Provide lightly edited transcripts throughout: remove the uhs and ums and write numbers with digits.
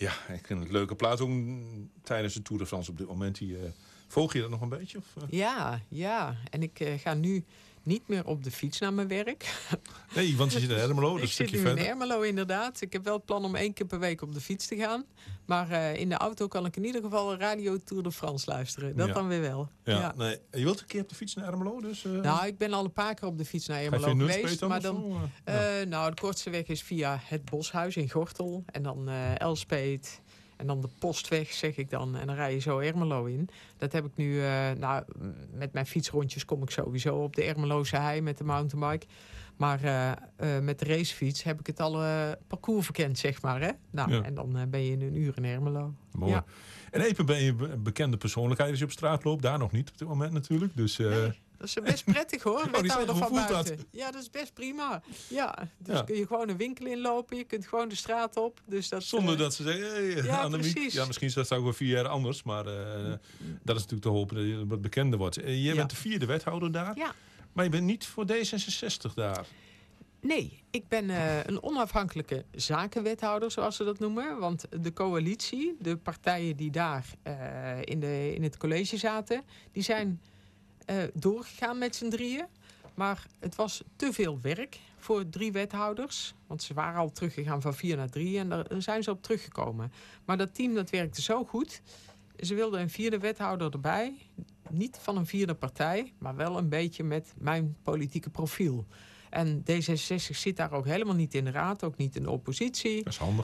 Ja, ik vind het een leuke plaats ook tijdens de Tour de France op dit moment. Volg je dat nog een beetje? Of? Ja. En ik ga nu niet meer op de fiets naar mijn werk. Nee, want je zit in Ermelo, Ik zit nu in Ermelo, inderdaad. Ik heb wel het plan om 1 keer per week op de fiets te gaan. Maar in de auto kan ik in ieder geval Radio Tour de France luisteren. Dat dan weer wel. Ja. Nee. Je wilt een keer op de fiets naar Ermelo? Dus, Nou, ik ben al een paar keer op de fiets naar Ermelo geweest. Maar dan, de kortste weg is via het Boshuis in Gortel. En dan Elspeet. En dan de Postweg, zeg ik dan. En dan rij je zo Ermelo in. Dat heb ik nu... met mijn fietsrondjes kom ik sowieso op de Ermeloze hei met de mountainbike. Maar met de racefiets heb ik het alle parcours verkend, zeg maar. Hè? En dan ben je in een uur in Ermelo. Mooi. Ja. En Epe ben je een bekende persoonlijkheid als je op straat loopt. Daar nog niet op dit moment natuurlijk. Dus, nee, dat is best prettig hoor. Hoe voelt dat? Ja, dat is best prima. Ja, dus kun je gewoon een winkel inlopen. Je kunt gewoon de straat op. Dus dat, zonder dat ze zeggen, hey, Annemiek. Precies. Ja, misschien is dat ook wel 4 jaar anders. Maar dat is natuurlijk te hopen dat je wat bekender wordt. Jij bent de 4e wethouder daar. Ja. Maar je bent niet voor D66 daar. Nee, ik ben een onafhankelijke zakenwethouder, zoals ze dat noemen. Want de coalitie, de partijen die daar in het college zaten, die zijn doorgegaan met z'n drieën. Maar het was te veel werk voor 3 wethouders. Want ze waren al teruggegaan van 4 naar 3 en daar zijn ze op teruggekomen. Maar dat team dat werkte zo goed. Ze wilden een 4e wethouder erbij. Niet van een 4e partij, maar wel een beetje met mijn politieke profiel. En D66 zit daar ook helemaal niet in de raad, ook niet in de oppositie. Dat is handig.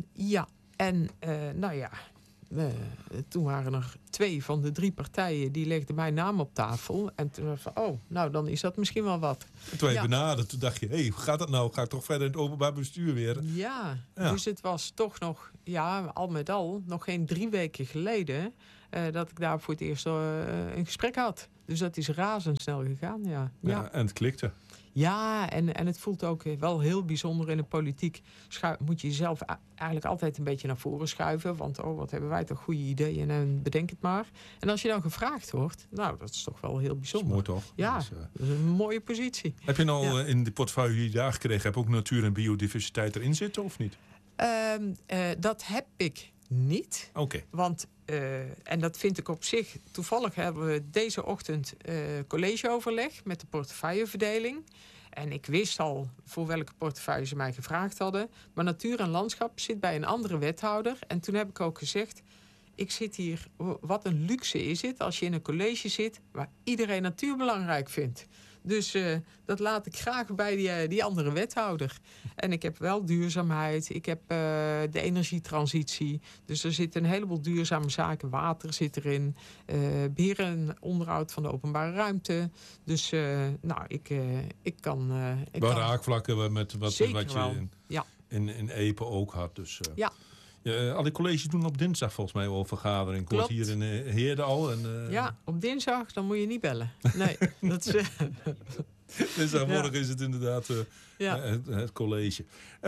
Toen waren er 2 van de 3 partijen die legden mijn naam op tafel. En toen dacht ik van, dan is dat misschien wel wat. En toen je benaderd, toen dacht je, hoe gaat dat nou? Ga ik toch verder in het openbaar bestuur weer? Ja, dus het was toch nog, al met al, nog geen 3 weken geleden dat ik daar voor het eerst een gesprek had. Dus dat is razendsnel gegaan, Ja, en het klikte. Ja, en het voelt ook wel heel bijzonder in de politiek. Moet je jezelf eigenlijk altijd een beetje naar voren schuiven. Want wat hebben wij toch goede ideeën en bedenk het maar. En als je dan gevraagd wordt, dat is toch wel heel bijzonder. Dat is mooi toch? Ja, dat is een mooie positie. Heb je nou in de portefeuille die je daar gekregen hebt ook natuur en biodiversiteit erin zitten of niet? Dat heb ik niet. Oké. Want, en dat vind ik op zich... Toevallig hebben we deze ochtend collegeoverleg met de portefeuilleverdeling. En ik wist al voor welke portefeuille ze mij gevraagd hadden. Maar natuur en landschap zit bij een andere wethouder. En toen heb ik ook gezegd... Ik zit hier... Wat een luxe is het als je in een college zit... waar iedereen natuur belangrijk vindt. Dus dat laat ik graag bij die andere wethouder. En ik heb wel duurzaamheid. Ik heb de energietransitie. Dus er zitten een heleboel duurzame zaken. Water zit erin. Beheer en onderhoud van de openbare ruimte. Dus ik kan... raakvlakken met wat je in Epe ook had. Dus, ja. Al die colleges doen op dinsdag volgens mij wel vergadering. Ik hoor hier in Heerde al. Ja, op dinsdag dan moet je niet bellen. Nee, dat is... Dinsdagmorgen is het inderdaad het college.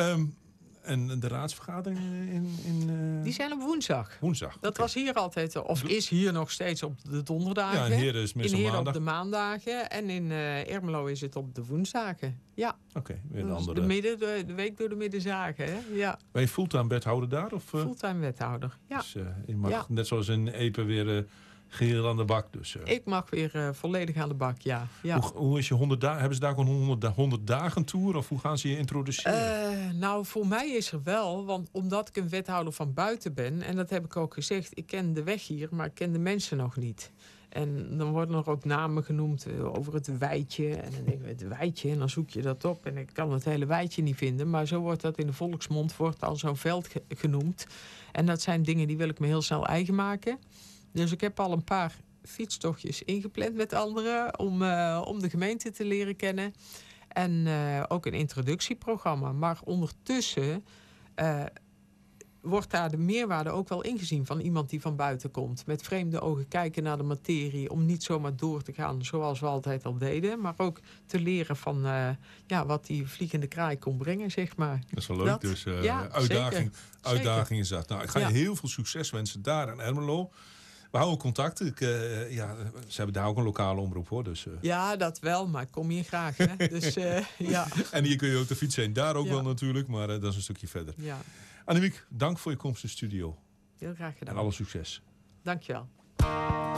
En de raadsvergaderingen die zijn op woensdag. Dat was hier altijd, of is hier nog steeds op de donderdagen. Ja, in Heerde is meestal maandag. Op de maandagen. En in Ermelo is het op de woensdagen. Ja. Oké, weer een dus andere. De week door de middenzagen. Hè? Ja. Ben je fulltime wethouder daar? Of? Fulltime wethouder, ja. Dus je mag net zoals in Epe weer... geheel aan de bak dus. Ik mag weer volledig aan de bak, ja. Hoe is je 100 dagen? Hebben ze daar gewoon 100 dagen tour? Of hoe gaan ze je introduceren? Voor mij is er wel. Want omdat ik een wethouder van buiten ben... en dat heb ik ook gezegd... ik ken de weg hier, maar ik ken de mensen nog niet. En dan worden er ook namen genoemd over het Weitje. En dan denk ik, het Weitje, en dan zoek je dat op. En ik kan het hele Weitje niet vinden. Maar zo wordt dat in de volksmond wordt al zo'n veld genoemd. En dat zijn dingen die wil ik me heel snel eigen maken... Dus ik heb al een paar fietstochtjes ingepland met anderen... om de gemeente te leren kennen. En ook een introductieprogramma. Maar ondertussen wordt daar de meerwaarde ook wel ingezien... van iemand die van buiten komt. Met vreemde ogen kijken naar de materie... om niet zomaar door te gaan zoals we altijd al deden. Maar ook te leren van wat die vliegende kraai kon brengen, zeg maar. Dat is wel leuk. Dus uitdaging is dat. Nou, ik ga je heel veel succes wensen daar in Ermelo... We houden contact. Ze hebben daar ook een lokale omroep hoor. Dus, Ja, dat wel, maar ik kom hier graag. Hè? Dus, En hier kun je ook de fiets heen. Daar ook wel natuurlijk, maar dat is een stukje verder. Ja. Annemiek, dank voor je komst in de studio. Heel graag gedaan. En alle succes. Dank je wel.